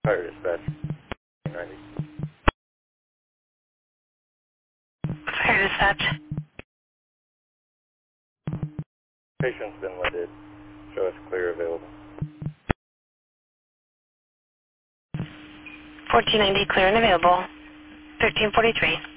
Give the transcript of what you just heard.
Fire dispatch. 90. Fire dispatch. Patient's been lifted. Show us clear available. 1490 clear and available. 1343.